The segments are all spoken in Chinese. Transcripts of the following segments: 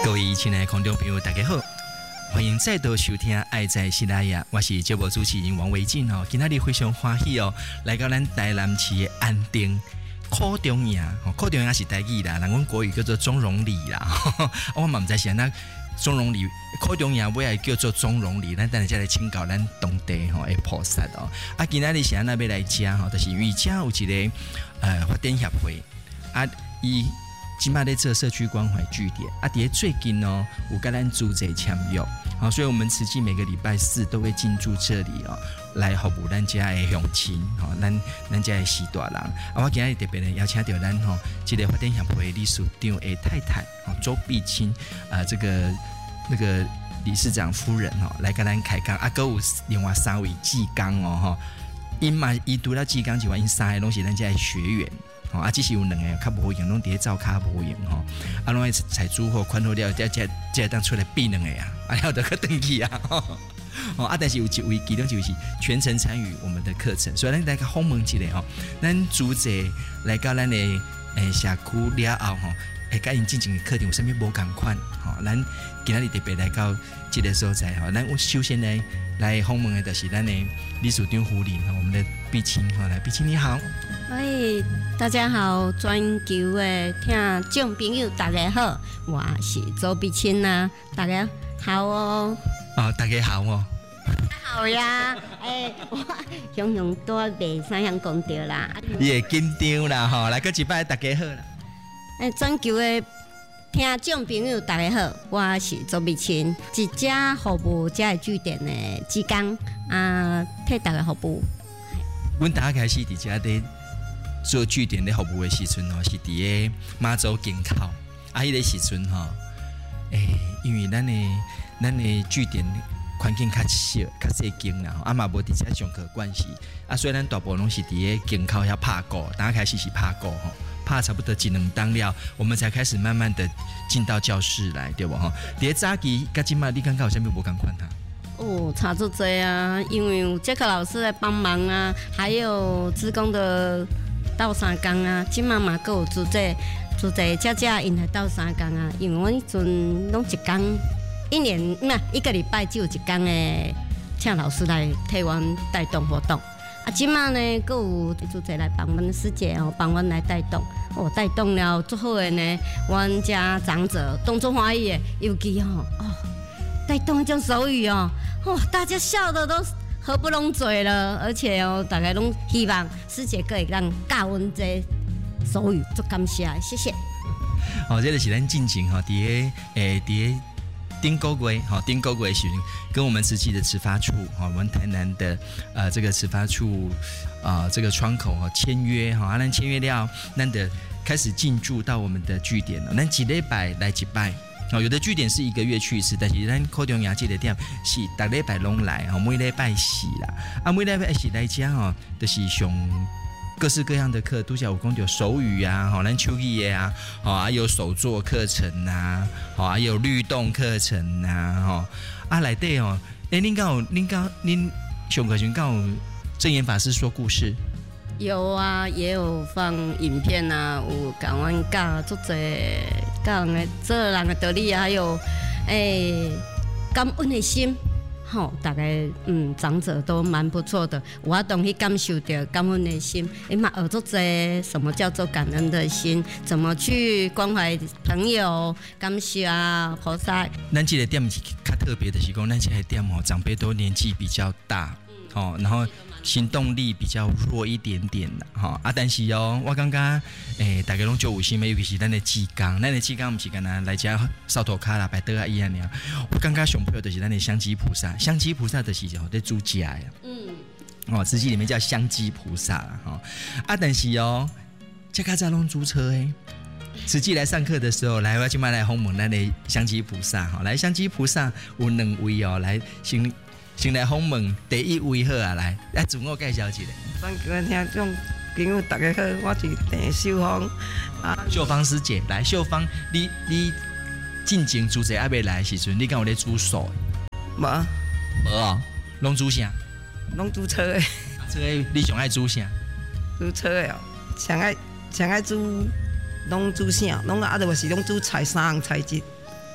各位亲爱的观众朋友，大家好，欢迎再度收听《爱在西拉雅》，我是节目主持人王维进哦。今天非常欢喜哦，来到咱台南市的安定考中营，考中营是台语啦，人讲国语叫做中荣里啦。我嘛唔知是那中荣里考中营，尾叫做中荣里，咱等下再来请教咱当地吼的菩萨哦。啊，今天是安那要来吃吼，就是因为遮有一个发展协会啊，伊。今麦在做社区关怀据点啊，伫最近哦，有跟咱组织签约，好，所以我们慈济每个礼拜四都会进驻这里哦，来服务咱家的乡亲，吼，咱家的四大人啊，我今日特别的邀请到咱吼，这个发展协会理事长的太太，周碧清这个那个理事长夫人哦，来跟咱开讲啊，有另外3位志工哦，哈，伊读了志工之外，因3个拢是咱家的学员。啊，只是有2个较无用，拢伫咧灶骹无用吼，啊，拢爱采煮好款好了，才当出来变2个啊，啊，了得去登记啊，哦，啊，但是有一位其中就是全程参与我们的课程，所以咱来个访问一下吼，咱组织来到咱的社区了后吼，甲因进行的课程有啥物无共款，吼，咱今仔日特别来到这个所在吼，咱首先来访问的就是咱的理事长夫人，我们的碧清，吼，来，碧清你好。 喂，大家好，全球的听众朋友大家好，我是周碧清呐，大家好哦。 哦，大家好哦。 好呀，我雄雄都袂啥样讲到啦。 你会紧张啦吼，来个一摆大家好啦。 全球的听众朋友大家好，我是周碧清，一家服务遮的据点的志工啊，替大家服务。 阮大家开始伫遮咧。做据点咧服务的时阵吼，是伫个马祖境口，啊，迄个时阵吼，因为咱的据点环境较小、较细间啦，啊嘛无伫遮上课关系，啊，所以咱大部分拢是伫个境口遐拍鼓，大家开始是拍鼓吼，拍差不多1-2档了，我们才开始慢慢的进到教室来，对不吼？伫个早期甲今嘛，你感觉有啥物无共款哈？ 哦，差足多啊，因为有杰克老师来帮忙啊，还有志工的。斗3工啊，即妈嘛，佮有组织家因来斗3工啊。因为我迄阵拢一工，一个礼拜只有1工诶，请老师来替阮带动活动。啊，即妈呢，佮有组织来帮阮师姐哦，帮阮来带动。哦，带动了最好诶呢，阮家长者动作欢喜诶，尤其带动迄种手语哦，大家笑的都。合不拢嘴了，而且大家拢希望师姐可以让教阮这手语，做感谢，谢谢。 这个是咱进行哈，伫顶个月时阵，跟我们慈济的慈发处我们台南的这个慈发处这个窗口签约哈，咱签约了，咱的开始进驻到我们的据点了，咱一礼拜来一摆。有的据点是1个月去一次，但是咱考中央这个点是每礼拜拢来，每礼拜4啦。啊，每礼拜4来讲就是上各式各样的课，拄则有讲到手语啊，咱手语的啊，还有手作课程啊，还有律动课程啊，内底恁上课时敢有证严法师说故事？ 有啊，也有放影片啊，有讲阮教足侪教人的做人的道理啊，还有感恩的心，大概长者都蛮不错的，我都去感受到感恩的心，嘛学足侪什么叫做感恩的心，怎么去关怀朋友，感谢啊菩萨。 咱这个点是较特别的是讲，咱这个点长辈都年纪比较大，然后。行动力比较弱一点点啦，但是我感觉大家拢就有心的，尤其是咱的志工，不是干那来遮扫涂骹啦、摆桌啊一样尔。我感觉上配就是咱的香积菩萨，香积菩萨就是在煮食呀，慈济里面叫香积菩萨啦，但是这较早拢租车诶。慈济来上课的时候，来我今麦来访问咱的香积菩萨，来香积菩萨有2位来先来访问第1位好啊，来自我介绍一下。 全球的听众朋友大家好，我是陈秀芳秀芳师姐，来秀芳，你进前主持还没来的时阵，你敢有咧煮素？ 无哦，拢煮啥？ 拢煮车的。 这个你上爱煮啥？ 煮车的哦，上爱煮，拢煮啥？拢就是拢煮菜3样菜一。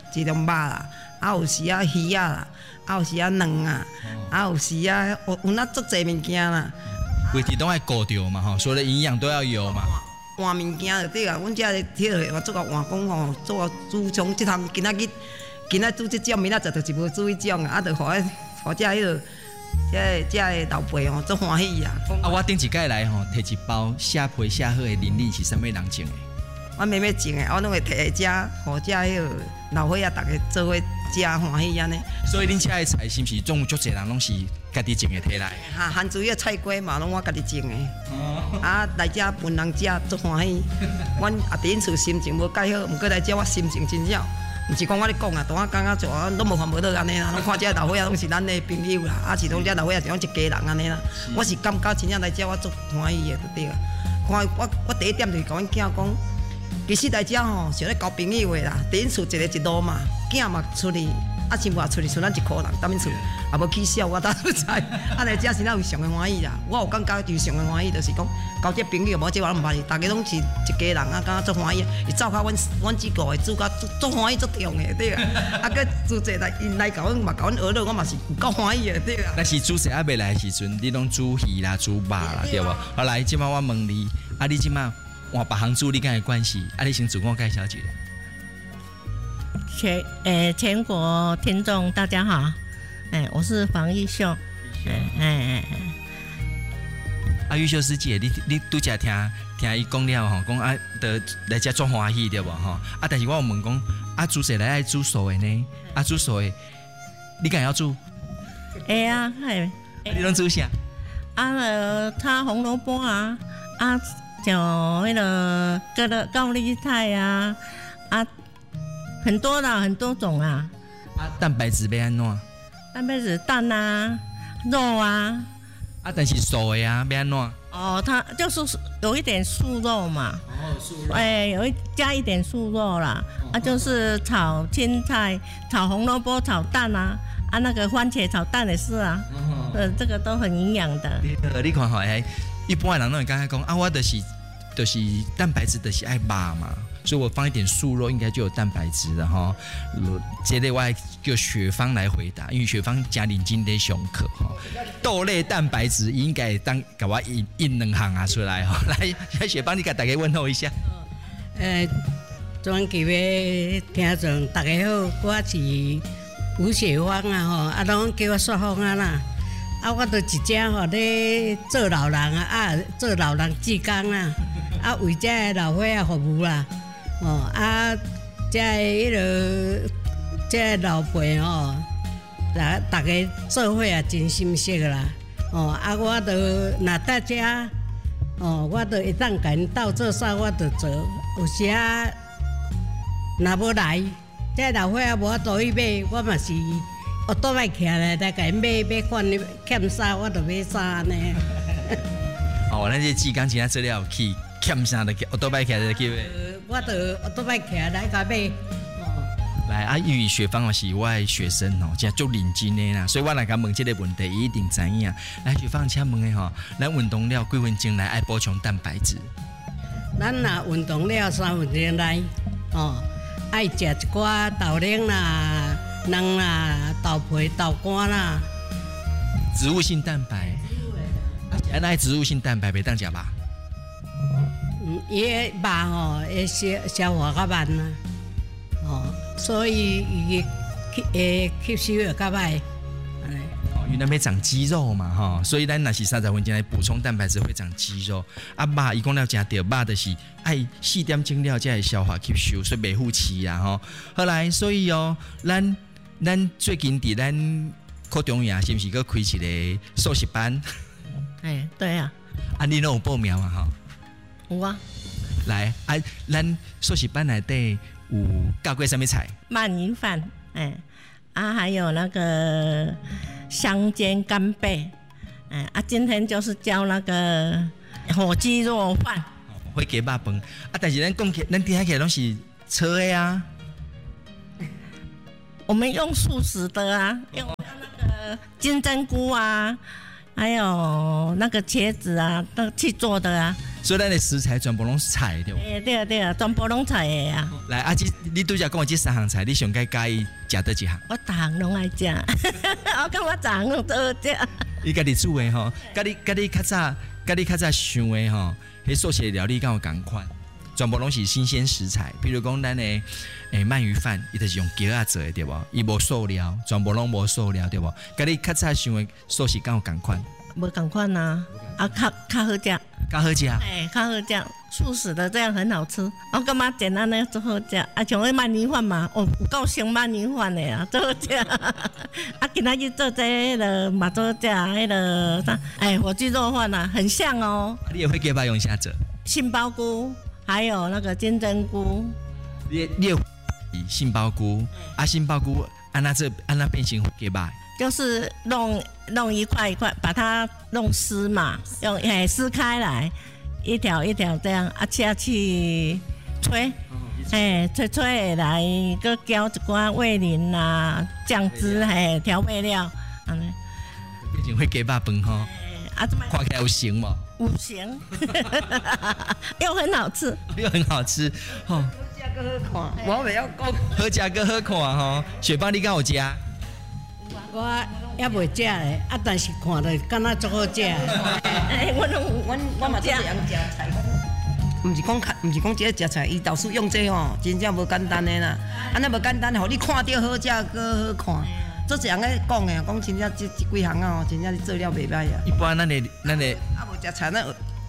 一种肉啦，有时啊鱼啊啦，有时啊卵啊，有时啊有那足侪物件啦。 规体都爱顾着嘛吼，所有的营养都要有嘛。 换物件就对啊，阮遮迄个我做个换工吼，做个煮从即项今仔煮即种，明仔载就是无煮迄种啊，就互遮迄个遮个老爸吼足欢喜啦。 啊，我顶一届来吼，摕一包下皮下好的零力是啥物人种的？ 我妹妹种的，我拢会摕来遮，互遮迄个老伙仔逐个做伙食欢喜安尼。 所以恁遮的菜是毋是总有足侪人拢是家己种的摕来？ 咸水个菜瓜嘛，拢我家己种的。啊，来遮分人食足欢喜。阮啊，伫因厝心情无介好，毋过来遮我心情真少。毋是讲我咧讲啊，当我感觉就拢无烦无倒安尼啦，拢看遮老伙仔拢是咱的朋友啦，啊是拢遮老伙仔是讲一家人安尼啦。我是感觉真正来遮我足欢喜的，就对啊。看我第一点就是甲阮囝讲，其实来遮吼是咧交朋友的啦。伫因厝一个一路嘛，囝嘛出去，啊亲戚出去，剩咱一箍人，踮因厝也无起笑，我当出知。啊来遮是咱有上的欢喜啦，我有感觉就上的欢喜，就是讲交这朋友，无这我拢毋捌是，大家拢是一家人啊，感觉足欢喜。伊走较阮即个煮甲足欢喜足重的，对啊。啊，佮煮者来因来甲阮嘛，甲阮学了，我嘛是有够欢喜的，对啊。 但是煮食还未来的时阵，你拢煮鱼啦、煮肉啦，对无？好来，即摆我问你，啊，你即摆换别行煮，你敢会关系？啊，你先自我介绍一下。 全国听众大家好，我是黄玉秀， 啊，玉秀师姐，你拄则听伊讲了吼，讲啊，得来遮足欢喜对无吼？啊，但是我有问讲，啊，煮食来爱煮素的呢？啊，煮素的，你敢会晓煮？ 会啊， 你拢煮啥？ 炒红萝卜啊，像迄个高丽菜啊，很多啦，很多种啊。 啊，蛋白质要安怎？ 蛋白质蛋啊，肉啊。 啊，但是素的啊，要安怎？ 哦，它就是有一点素肉嘛。 哦，素肉。 加一点素肉啦。就是炒青菜、炒红萝卜、炒蛋啊。那个番茄炒蛋也是啊。这个都很营养的。 你看吼，一般的人都会感觉讲啊，我就是蛋白质就是爱肉嘛。所以我放一点素肉，应该就有蛋白质的哈。这类我还叫雪芳来回答，因为雪芳加认真在上课哈。豆类蛋白质应该当给我印两行啊出来哈。来，雪芳你给大家问候一下。 专辑的听众大家好，我是吴雪芳啊吼，拢叫我雪芳啊啦。我就一只吼咧做老人啊，做老人志工啊，为这老伙仔服务啦。这老辈吼，大家做伙也真心惜啦。我就若大家，我就会当甲因斗做啥，我就做。有时若无来，这老伙仔无法度去买，我嘛是学倒摆起来甲因买款欠衫，我就买衫安尼。 咱这志工真做了去欠衫的，学倒摆起来去买。 我就学倒摆起来甲买。 来因为雪芳是我的学生真足认真的啦，所以我来甲问这个问题，伊一定知影。来，雪芳，请问的咱运动了几分钟来爱补充蛋白质？ 咱若运动了3分钟来，爱食一寡豆奶啦、卵啦、豆皮、豆干啦。 植物性蛋白。爱植物性蛋白袂当食肉。 伊的肉会消化较慢啦，所以伊吸收会较歹。 因为咱要长肌肉嘛所以咱若是30分钟来补充蛋白质会长肌肉。肉伊讲了食到肉就是爱4点钟了才会消化吸收，所以袂复期啦好来，所以咱最近伫咱高中呀，是毋是搁开一个素食班？ 对啊。 你拢有报名嘛有啊。 来咱素食班内底有教过什么菜？ 鳗鱼饭，还有那个香煎干贝，今天就是教那个火鸡肉饭， 火鸡肉饭但是咱讲起，咱听起来拢是错的啊。 我们用素食的啊，用那个金针菇啊，还有那个茄子啊，去做的啊。 所以咱的食材全部拢是菜对不？ 对，全部拢菜的啊。 来啊，你拄则讲这三项菜，你上介意食倒一项？ 我逐项拢爱食，我感觉逐项拢都好食。 伊家己煮的吼，甲你较早想的吼，迄素食料理敢有共款？全部拢是新鲜食材，比如讲咱的鳗鱼饭，伊就是用姜仔做的对无？伊无塑料，全部拢无塑料对无？甲你较早想的素食敢有共款？ 无共款啊，较好食， 较好食。 较好食，素食的这样很好吃。我感觉简单的最好食，啊，像迄鳗鱼饭嘛，有够像鳗鱼饭的啊，最好食。啊，今仔日做这个嘛做食迄个啥，火鸡肉饭啊，很像哦。 你也会给把用啥做？ 杏鲍菇，还有那个金针菇。 你有杏鲍菇，啊，杏鲍菇按那变形给把。 就是弄一块一块，把它弄丝嘛，用撕开来，一条一条这样啊，下去吹，吹来，搁浇一寡味淋啦、酱汁，调味料，安尼。 变成会给把饭吼，看起来有型无？ 有型，又很好吃， 又很好吃，吼。 好食搁好看，我袂晓讲。 好食搁好看吼，雪芳你敢有食？ 我也袂食嘞，啊，但是看着敢若足好食。 我嘛做样食菜，毋是讲这个食菜，伊老师用这吼，真正无简单的啦。安尼无简单，互你看到好食搁好看。做一样个讲的，讲真正这几项啊，真正你做了袂歹啊。 一般咱的啊，无食菜咱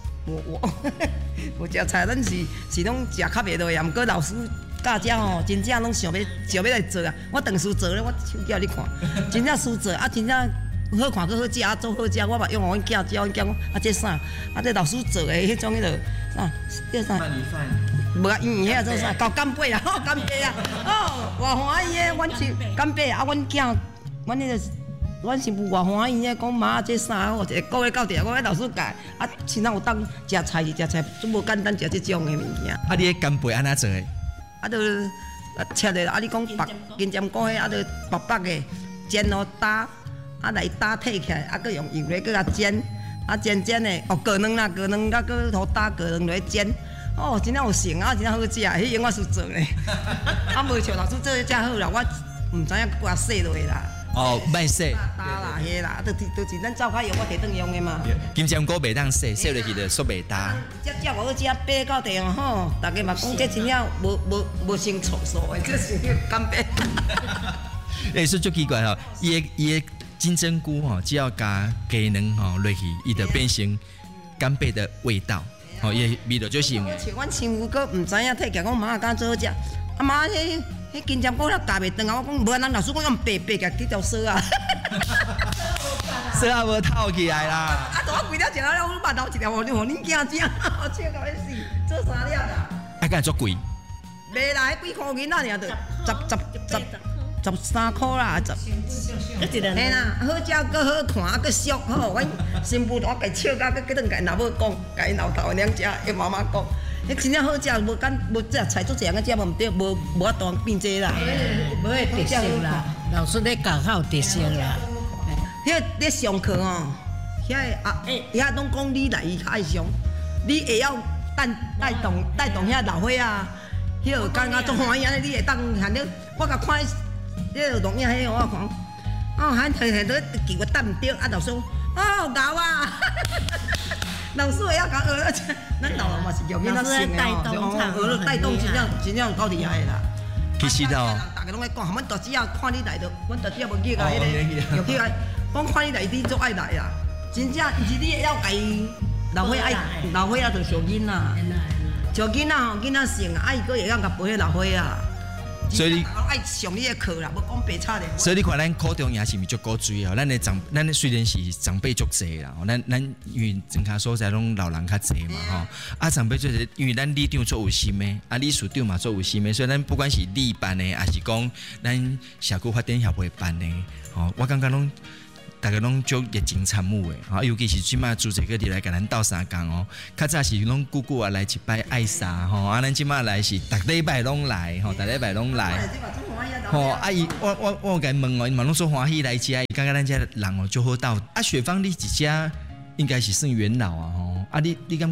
无食菜，咱是拢食较袂落呀。毋过老师教遮吼，真正拢想要来做啊！我当时做咧，我手叫你看，真正输做啊，真正好看搁好食啊，做好食，我嘛用阮囝教，阮囝讲啊，这啥？啊，这老师做的迄种迄落啥？叫啥？ 鳗鱼饭。 无啊，因迄做啥？搞干贝啊，干贝啊，哦，偌欢喜的，阮是干贝啊，阮囝，阮迄个。阮媳妇偌欢喜，讲妈这啥好？一个月到地，我迄老师教，啊，亲像有当食菜是食菜，都无简单食这种的物件。 啊，你的干贝安怎做的？ 啊，就切的，啊，你讲白金针菇迄，啊，就白白的煎哦打，啊来打剔起来，啊，佮用油咧佮甲煎，啊煎的，哦过卵啦，过卵甲佮好打过卵落去煎，哦，真正有成啊，真正好食，迄样我是做咧，啊，无像老师做遮好啦，我毋知影佮我洗落去啦。 哦，卖洗。 打啦，迄啦，就是咱照开用我摕转用的嘛。 金针菇袂当洗，洗落去就煞袂打。 这我好食，爬到地方吼，大家嘛讲这真正无生臭素的，这是干贝。 说足奇怪吼，伊的金针菇吼，只要加鸡卵吼落去，伊就变成干贝的味道，吼，伊味道就是用的。 像阮亲父哥唔知影退起，讲妈敢做好食，啊妈迄金针菇了夹袂断啊！我讲无啊，咱老师讲用白去条丝啊， 丝啊无透起来啦。 啊，我规条食了，我肉头一条，互恁囝食，我笑到要死，做啥了啦？ 啊，敢足贵？ 袂啦，几箍银仔尔，就13箍啦，嘿啦，好食搁好看，啊搁俗吼，阮新妇我家笑甲搁转甲因老母讲，甲因老头娘食，因妈妈讲。迄真正好食，无这菜做这样个食无毋对，无法度变这啦。 无迄特色啦，老师咧教较有特色啦。 迄咧上课吼，遐拢讲你来伊较爱上，你会晓带动遐老伙啊，迄个感觉足欢喜安尼，你会当含了，我甲看迄个录影迄个我看，哦，喊都叫我担唔着，啊老师哦咬啊。老师会晓甲学，咱老人嘛是叫囡仔性的哦，学带动真正够厉害啦。 其实哦， 大家拢在讲，阮大姐啊，看你来着，阮大姐无记啊，迄个又去来，讲看你来，你足爱来啦。真正毋是你会晓甲伊老伙仔着小囡仔，小囡仔吼，囡仔性啊，伊佫会晓甲陪迄老伙啊。所以你爱上你的课啦，无讲白差咧。 所以你看咱高中也是咪足高追哦？咱虽然是长辈足济啦，咱因为整卡所在拢老人较济嘛吼，啊长辈就是因为咱理长做有心的，啊理事长嘛做有心的，所以咱不管是理办的，还是讲咱社区发展协会办的，吼，我感觉拢。大家拢足热情参与的，啊，尤其是即马组织个来甲咱斗相共哦。较早是拢久久啊来一摆爱啥吼，啊，咱即马来是逐礼拜拢来吼，逐礼拜拢来。吼，啊伊我甲问哦，伊嘛拢说欢喜来遮，伊感觉咱遮人哦足好斗。啊，雪芳你一遮应该是算元老啊吼，啊你感觉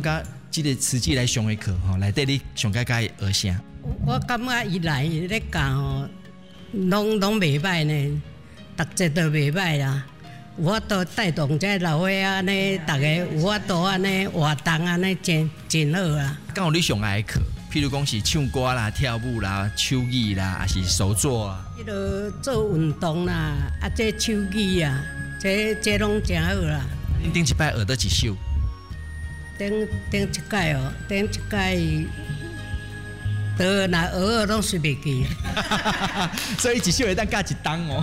这个慈济来上的课吼，内底你上解学啥？ 我感觉伊来咧教吼，拢袂歹呢，逐节都袂歹啦。有法度带动这老伙安尼，大家有法度安尼活动安尼，真好啦。 刚好你上爱的课，譬如讲是唱歌啦、跳舞啦、手艺啦，还是手作啊？ 迄落做运动啦，这手艺啊，这拢真好啦。 恁顶一摆学到一首？ 顶一届哦，顶一届，都若学拢是袂记。 所以一首会当教一档哦。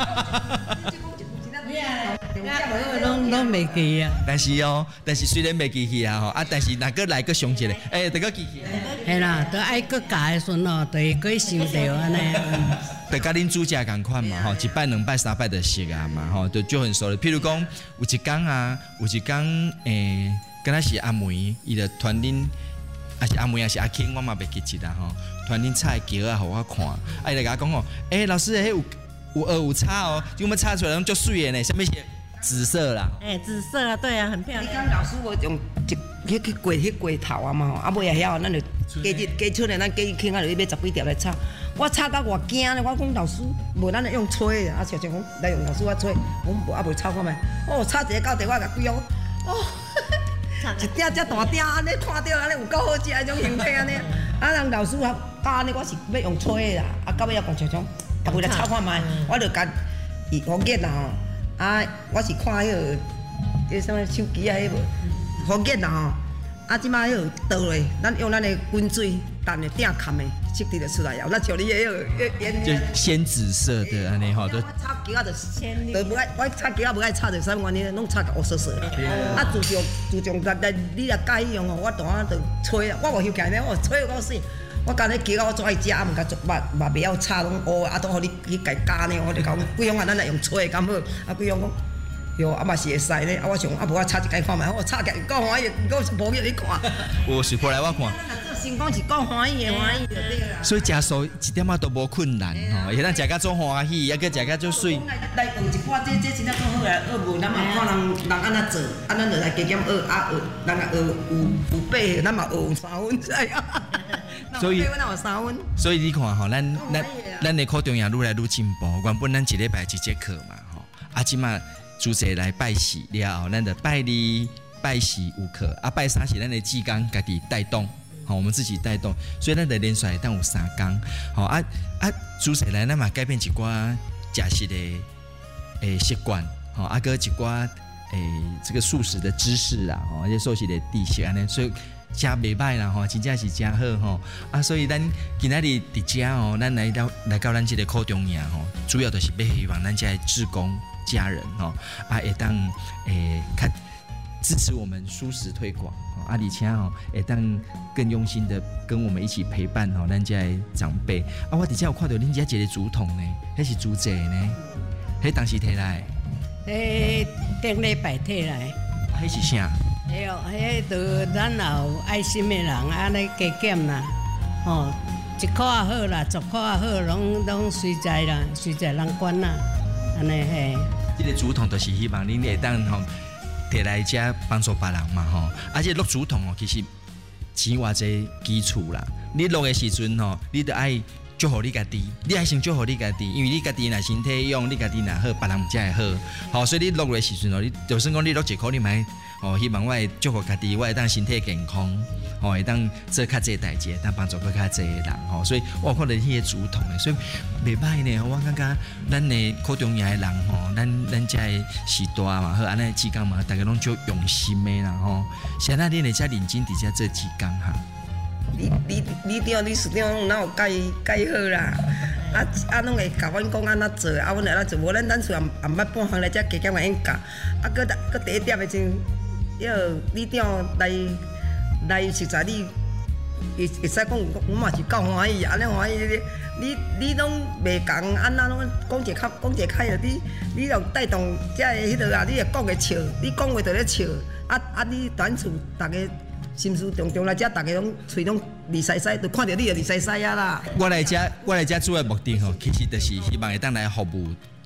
拢袂记啊。 但是虽然袂记起啊吼，但是若个来个上一个，就个记起来。 系啦，都爱搁教的时阵哦，就会搁想着安尼。 就甲恁主家共款嘛吼，一摆两摆三摆就熟啊嘛吼，就很熟了。譬如讲有一天敢若是阿梅，伊就传恁，还是阿梅还是阿庆，我嘛袂记得啦吼。传恁插桥啊，互我看，伊就甲我讲哦，老师，迄有鹅有叉哦，就我们插出来拢足水的呢，什么是紫色啦？ 紫色啊，对啊，很漂亮。 你讲老师无用去过头啊嘛吼，尾也晓，咱就加出来，咱加轻啊，就买10几条来插。我插到偌惊咧，我讲老师，无咱用吹的，常常讲来用老师我吹，我无插看觅。插一个到底我甲规一鼎只大鼎安尼看到安尼有够好食迄种形体安尼。人老师教安尼，我是要用吹的啦。到尾也讲常为了插看觅，我就甲伊好热啦吼。我是看迄什么手机啊，迄无好热啦吼。即摆迄倒咧，咱用咱的滚水，等的鼎砍的，色滴就出来了。咱像你迄就鲜紫色的安尼吼，都插桥啊，就无爱，我插桥啊无爱插着啥原因，拢插个乌色色。自从你来教伊用吼，我当下就吹啊，我无休起呢，我吹到死。我干迄桥啊，我做爱食，毋甲做嘛袂晓插拢乌啊，都互你去家加呢。我就讲，规样啊，咱来用吹敢好？规样讲。哟，嘛是会使呢。我想无我插一间看觅，我插起来够欢喜，够无叫你看。 有是过来我看。 做成功是够欢喜的，欢喜就对啦。 所以食素一点仔都无困难吼，会当食甲足欢喜，还佫食甲足水。 来学一寡，这真正做好来，学无咱嘛看人安怎做，咱就来加减学，学，人学有8分，咱嘛学有3分，知影？ 所以 8分哪有3分？ 所以你看吼，咱的课中也愈来愈进步。原本咱一礼拜一节课嘛吼，即马。主席来拜喜了后，咱就拜2、拜4有课，拜3是咱的志工家己带动，我们自己带动，所以咱就连续当有3天，主席来咱嘛改变一寡食食的习惯，搁一寡这个素食的知识啦，而且素食的知识安尼，所以真袂歹啦真正是真好所以咱今仔日伫遮咱来到咱这个课中营主要就是要希望咱这志工。家人会当较支持我们素食推广而且会当更用心的跟我们一起陪伴咱家的长辈我伫遮有看到恁家一个竹筒呢，迄是竹节呢，迄当时摕来， 顶礼拜摕来， 迄是啥？ 迄就咱有爱心的人安尼加减啦，1块也好啦，10块也好，拢随在啦，随在人管啦。安尼嘿， 这个竹筒就是希望恁会当摕来遮帮助别人嘛而且录竹筒其实钱偌济基础啦。你录的时阵你得爱祝福你家己，你爱先祝福你家己，因为你家己若身体用，你家己若好，别人才会好。所以你录的时阵你就算讲你录1块，你买希望我会祝福家己，我会当身体健康。会当做较济代志，当帮助较济的人所以我看到迄个竹筒的，所以袂歹呢。我感觉咱的课中营的人咱遮的时代嘛，好安尼志工嘛，大家拢足用心的啦现在恁会遮认真伫遮做志工哈？ 你长、理事长哪有教好啦？拢会甲阮讲安怎做，阮会安怎做。无咱厝暗捌半项来遮加减来因教，搁第一点的时，理长来实在你会使讲，我嘛是够欢喜，安尼欢喜。你拢袂共，安那拢讲一个开了，你要带动遮个迄落啊，你会讲个笑，你讲话就咧笑。你短厝大家心思重来遮，大家拢喙拢利西西，就看到你就利西西啊啦。 我来遮主要目的其实就是希望会当来服务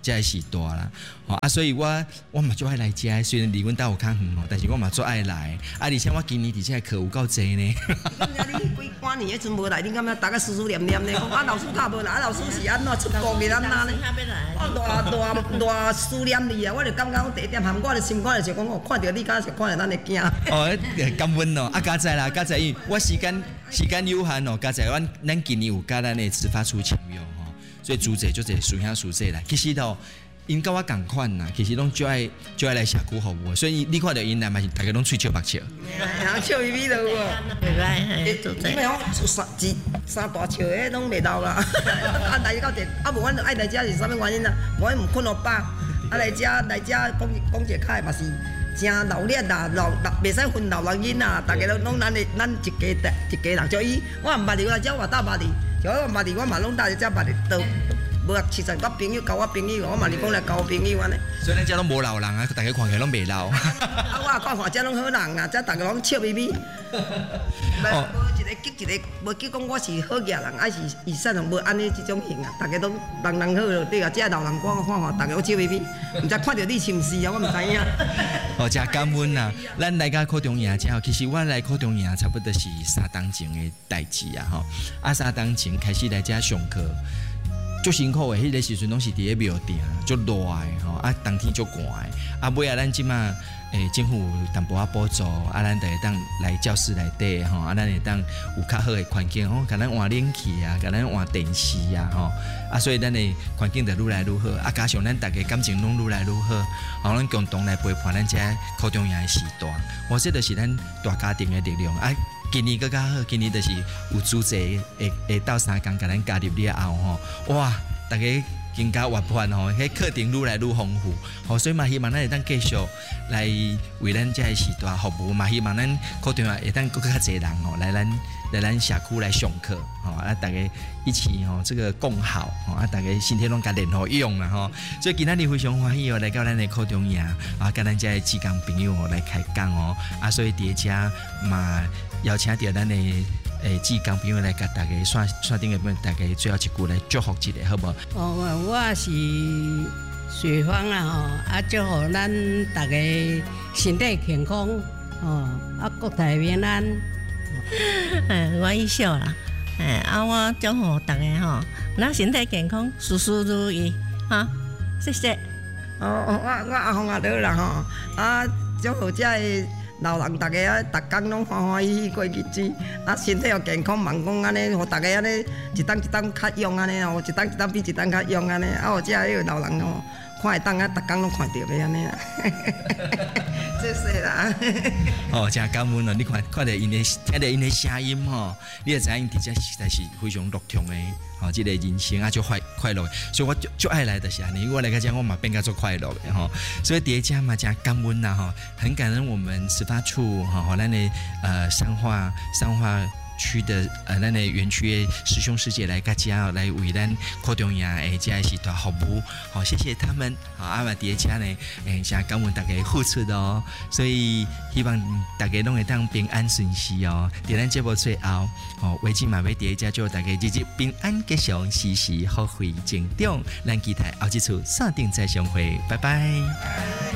才会时大啦。所以我嘛最爱来遮，虽然离阮兜有较远但是我嘛最爱来。而且我今年伫遮课有够济呢。 你几半年迄阵无来，你感觉大家思思念念呢？讲老师较无来，老师是安怎出国去安那呢？我大思念你啊！我就感觉我第一点含我的心肝就想讲，看到你敢是看到咱的囝。 感恩哦！加在啦，加在因为我时间有限哦，加在咱今年有甲咱的执法处签约哦，所以主者就这属下属者啦。其实都因甲我共款呐，其实拢就爱来社区服务，所以你看到因来嘛是大家拢喙笑目笑。 笑咪咪的有无？ 袂歹， 因为我三大笑的拢袂老啦。来到这，无阮爱来遮是啥物原因啊？我毋困落饱，来遮讲一开嘛是。真老练啦，袂使分老人囡啊，大家拢咱一家人。就伊，我毋捌你来遮，我搭捌你，就我捌你，我嘛拢搭遮捌你，都无其实我朋友交我朋友，我嘛是讲来交朋友安尼。 所以咱遮拢无老人啊，大家看起来拢袂老。 我看遮拢好人啊，遮大家拢笑眯眯。无一个激一个，无激讲我是好嘢人，还是以善人无安尼即种型啊，大家都人好就对啊。遮老人看，大家都笑眯眯，毋知看到你是毋是啊？我毋知影。 真感恩呐！咱来到高中营之后，其实我来高中营差不多是3档前的代志啊，3档前开始来遮上课。足辛苦的，迄个时阵拢是伫咧庙埕，足热的冬天足寒的。尾咱即马政府有淡薄仔补助，咱就会当来教室内底咱会当有较好的环境甲咱换冷气啊，甲咱换电视啊所以咱的环境就愈来愈好加上咱大家感情拢愈来愈好，咱共同来陪伴咱遮高中营的时代。这就是咱大家庭的力量今年更加好，今年就是有组织会斗3工，甲咱加入了后哇，大家更加活泼迄课程愈来愈丰富所以嘛希望咱会当继续来为咱这个时代服务嘛，希望咱课程会当更加侪人来咱社区来上课大家一起这个共好大家身体拢甲练好用啦所以今仔日非常欢喜来到咱的课程营甲咱这个志工朋友来开讲所以伫遮嘛邀请到咱的志工朋友来甲大家线顶的大家最后一句来祝福一下好无？ 我是水芳啦祝福咱大家身体健康国泰民安。 我意笑啦，我祝福大家咱身体健康，事事如意谢谢。 我阿峰阿德啦祝福这个老人大家逐工拢欢欢喜喜过日子，身体又健康，望讲安尼，互大家安尼一档一档较勇安尼一档一档比一档较勇安尼，互这个老人看会当逐工拢看到的安尼啦。谢谢啦。 真感恩你看到因的听到因的声音你就知影因伫遮实在是非常乐衷的这个人生就快乐的，所以我就爱来的是安尼，我来个遮我嘛变甲做快乐的所以伫遮嘛真感恩啦很感恩我们执法处咱的彰化区的咱的园区的师兄师姐来甲遮来为咱课中营的遮时代服务谢谢他们嘛伫遮呢真感恩大家付出的所以希望大家拢会当平安顺遂伫咱节目最后维基嘛要伫遮祝大家日日平安吉祥，时时福慧成长，咱期待后一次线顶再相会，拜拜。